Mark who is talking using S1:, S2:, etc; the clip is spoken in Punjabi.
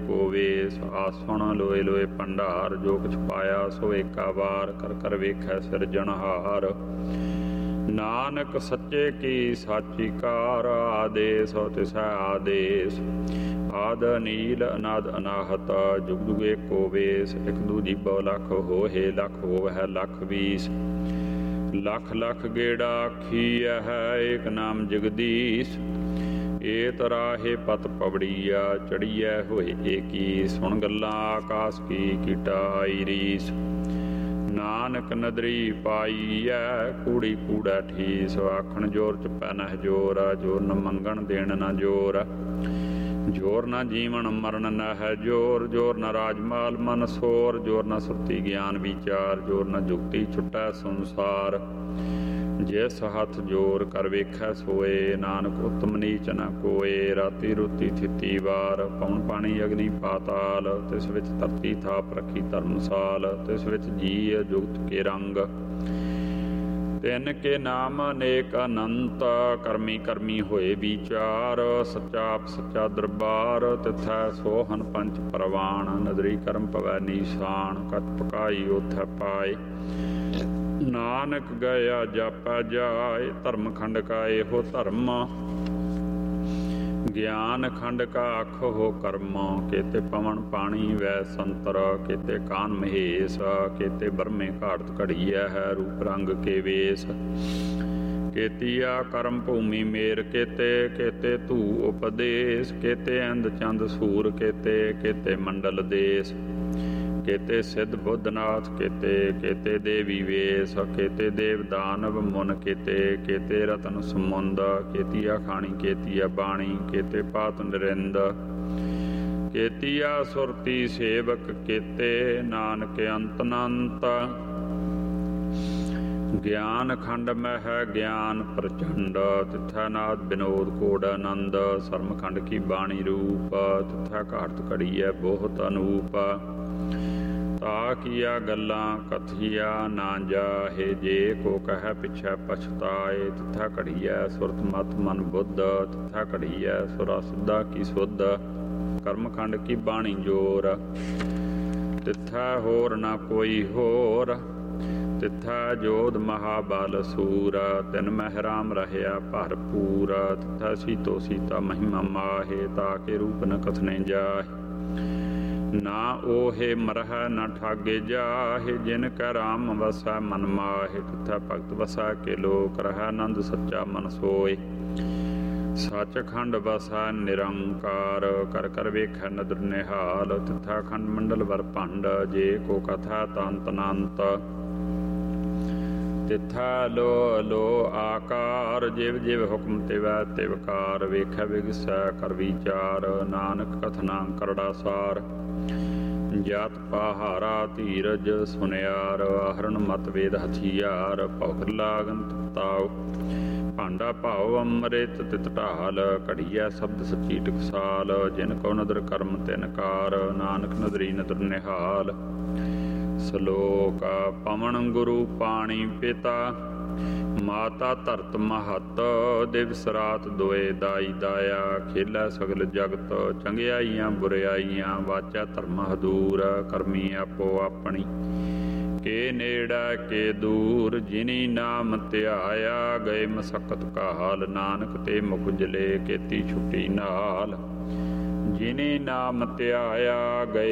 S1: ਏਕੋ ਵੇਸ। ਆਸਣ ਲੋਏ ਲੋਏ ਭੰਡਾਰ, ਜੋ ਕੁਛ ਪਾਇਆ ਸੋ ਏਕਾ ਵਾਰ। ਕਰ ਕਰ ਵੇਖੈ ਸਿਰਜਣਹਾਰ, ਨਾਨਕ ਸੱਚੇ ਕੀ ਸਾਚੀ ਕਾਰ। ਆਦੇਸ ਤਿਸੈ ਆਦੇਸ, ਆਦ ਨੀਲ ਅਨਾਦ ਅਨਾਹਤ। ਜੁਗ ਜੁਗ ਏਕੋ ਵੇਸ, ਇਕ ਦੂਜੀ ਬਹੁ ਲਖ ਹੋਏ। ਲਖ ਹੋਵੈ ਲਖ ਵੀਸ, ਲਖ ਲਖ ਗੇੜਾ ਆਖੀਐ ਹੈ। ਏਕ ਨਾਮ ਜਗਦੀਸ਼, ਏਤ ਰਾਹੇ ਪਤ ਪਵੜੀਆ। ਚੜੀਐ ਹੋਏ ਏਕੀ, ਸੁਣ ਗੱਲਾਂ ਆਕਾਸ ਕੀ। ਕੀਟਾ ਆਈ ਰੀਸ, ਨਾਨਕ ਨਦਰੀ ਪਾਈਐ। ਕੂੜੀ ਕੂੜਾ ਠੀਸ, ਆਖਣ ਜੋਰ ਚ ਪੈ ਨਹਿ ਜੋਰ। ਜੋਰ ਨ ਮੰਗਣ ਦੇਣ ਨ ਜੋਰ, ਜੋਰ ਨ ਜੀਵਨ ਮਰਨ ਨਹਿ ਜੋਰ। ਜੋਰ ਨ ਰਾਜਮਾਲ ਮਨ ਸੋਰ, ਜੋਰ ਨ ਸੁਰਤੀ ਗਿਆਨ ਵਿਚਾਰ। ਜੋਰ ਨ ਜੁਗਤੀ ਛੁਟੈ ਸੰਸਾਰ, ਜਿਸ ਹੱਥ ਜੋਰ ਕਰ ਵੇਖੈ ਸੋਏ। ਨਾਨਕ ਉਤਮ ਨੀਚ ਨ ਕੋਏ, ਰਾਤੀ ਰੁਤੀ ਥਿਤੀ ਵਾਰ। ਪਉਣ ਪਾਣੀ ਅਗਨੀ ਪਾਤਾਲ, ਤਿਸ ਵਿੱਚ ਧਰਤੀ ਥਾਪ ਰੱਖੀ ਧਰਮਸਾਲ। ਤਿਸ ਵਿੱਚ ਜੀਅ ਜੁਗਤ ਕੇ ਰੰਗ, ਤਿੰਨ ਕੇ ਨਾਮ ਅਨੇਕ ਅਨੰਤ। ਕਰਮੀ ਕਰਮੀ ਹੋਏ ਵਿਚਾਰ, ਸੱਚਾ ਆਪ ਸੱਚਾ ਦਰਬਾਰ। ਤਿਥੈ ਸੋਹਨ ਪੰਚ ਪਰਵਾਨ, ਨਦਰੀ ਕਰਮ ਪਵੈ ਨੀਸਾਨ। ਕਤ ਪਕਾਈ ਉਥੈ ਪਾਏ, ਨਾਨਕ ਗਿਆ ਜਾਪੈ ਜਾਏ। ਧਰਮ ਖੰਡ ਕਾ ਇਹੋ ਧਰਮ, ਗਿਆਨ ਖੰਡ ਕਾ ਆਖੋ ਕਰਮ। ਕੇਤੇ ਪਵਨ ਪਾਣੀ ਵੈ ਸੰਤਰ, ਕੇਤੇ ਕਾਨ ਮਹੇਸ਼। ਕੇਤੇ ਬਰਮੇ ਘਾੜਤ ਘੜੀਐ ਹੈ, ਰੂਪ ਰੰਗ ਕੇ ਵੇਸ। ਕੇਤੀਆ ਕਰਮ ਭੂਮੀ ਮੇਰ ਕੇਤੇ, ਕੇਤੇ ਧੂ ਉਪਦੇਸ਼। ਕੇਤੇ ਇੰਦ ਚੰਦ ਸੂਰ ਕੇਤੇ, ਕੇਤੇ ਮੰਡਲ ਦੇਸ। ਕੇਤੇ ਸਿੱਧ ਬੁੱਧਨਾਥ ਕੇਤੇ, ਕੇਤੇ ਦੇਵੀ ਵੇਸ। ਕੇਤੇ ਦੇਵ ਦਾਨਵ ਮੁਨ ਕੇਤੇ, ਕੇਤੇ ਰਤਨ ਸਮੁੰਦ। ਕੇਤੀਆ ਖਾਣੀ ਕੇਤੀਆ ਬਾਣੀ, ਕੇਤੇ ਪਾਤ ਨਿਰਿੰਦ। ਕੇਤੀਆ ਸੁਰਤੀ ਸੇਵਕ ਕੇਤੇ, ਨਾਨਕ ਅੰਤ ਅਨੰਤ। ਗਿਆਨ ਖੰਡ ਮਹਿ ਗਿਆਨ ਪ੍ਰਚੰਡ, ਤਿਥੈ ਨਾਦ ਬਿਨੋਦ ਕੋਡ ਆਨੰਦ। ਸਰਮ ਖੰਡ ਕੀ ਬਾਣੀ ਰੂਪ, ਤਿਥੈ ਘਾੜਤ ਘੜੀਐ ਬਹੁਤ ਅਨੂਪ। ਤਾ ਕੀਆ ਗੱਲਾਂ ਕਥੀਆ ਨਾ ਜਾਹੇ, ਜੇ ਕੋ ਕਹਿ ਪਿਛੈ ਪਛਤਾਏ। ਤਿਥੈ ਘੜੀਐ ਸੁਰਤ ਮਤ ਮਨ ਬੁੱਧ, ਤਿਥੈ ਘੜੀਐ ਸੁਰਾ ਸਿੱਧਾ ਕੀ ਸੁਧ। ਕਰਮ ਖੰਡ ਕੀ ਬਾਣੀ ਜੋਰ, ਤਿਥੈ ਹੋਰ ਨਾ ਕੋਈ ਹੋਰ। ਤਿਥੈ ਜੋਧ ਮਹਾਬਲ ਸੂਰ, ਤਿਨ ਮਹਿ ਰਾਮ ਰਹਿਆ ਭਰਪੂਰ। ਤਿਥੈ ਸੀਤੋ ਸੀਤਾ ਮਹਿਮਾ ਮਾਹੇ, ਤਾ ਕੇ ਰੂਪ ਨ ਕਥਨੇ ਜਾਹੇ। ਨਾ ਓਹੇ ਮਰਹਿ ਨ ਠਾਗੇ ਜਾਹੇ, ਜਿਨ ਕੈ ਰਾਮ ਵਸੈ ਮਨ ਮਾਹੇ। ਤਿਥੈ ਭਗਤ ਵਸੈ ਕੇ ਲੋਕ, ਰਹਿ ਆਨੰਦ ਸੱਚਾ ਮਨ ਸੋਏ। ਸੱਚ ਖੰਡ ਵਸੈ ਨਿਰੰਕਾਰ, ਕਰ ਕਰ ਵੇਖੈ ਨਦਰ ਨਿਹਾਲ। ਤਿਥੈ ਖੰਡ ਮੰਡਲ ਵਰ ਭੰਡ, ਜੇ ਕੋ ਕਥੈ ਤੰਤ ਅਨੰਤ। ਤਿਥੈ ਲੋ ਲੋ ਆਕਾਰ, ਜਿਵ ਜਿਵ ਹੁਕਮ ਤਿਵੈ ਤਿਵਕਾਰ। ਵੇਖੈ ਵਿਗਸੈ ਕਰ ਵਿਚਾਰ, ਨਾਨਕ ਕਥਨਾ ਕਰੜਾ ਸਾਰ। ਜਾਤ ਪਹਾਰਾ ਧੀਰਜ ਸੁਨਿਆਰ, ਆਹਰਣ ਮਤ ਵੇਦ ਹਥਿਆਰ। ਭਉ ਲਾਗਨ ਤਾਉ ਭਾਂਡਾ ਭਾਉ ਅੰਮ੍ਰਿਤ ਤਿਤ ਢਾਲ। ਘੜੀਐ ਸ਼ਬਦ ਸੱਚੀ ਟਕਸਾਲ, ਜਿਨ ਕਉ ਨਦਰ ਕਰਮ ਤਿਨ ਕਾਰ। ਨਾਨਕ ਨਦਰੀ ਨਦਰ ਨਿਹਾਲ। ਸਲੋਕ ਪਵਨ ਗੁਰੂ ਪਾਣੀ ਪਿਤਾ, ਮਾਤਾ ਧਰਤ ਮਹਤ। ਦਿਵਸ ਰਾਤ ਦੋਏ ਦਾਈ ਦਾਇਆ, ਖੇਲੈ ਸਗਲ ਜਗਤ। ਚੰਗਿਆਈਆਂ ਬੁਰਿਆਈਆਂ, ਵਾਚਾ ਧਰਮ ਹਦੂਰ। ਕਰਮੀ ਆਪੋ ਆਪਣੀ, ਕੇ ਨੇੜਾ ਕੇ ਦੂਰ। ਜਿਨੀ ਨਾਮ ਧਿਆਇਆ, ਗਏ ਮਸਕਤ ਕਾਲ। ਨਾਨਕ ਤੇ ਮੁਖ ਜਲੇ, ਕੀਤੀ ਛੁੱਟੀ ਨਾਲ। ਜਿਨੀ ਨਾਮ ਧਿਆਇਆ, ਗਏ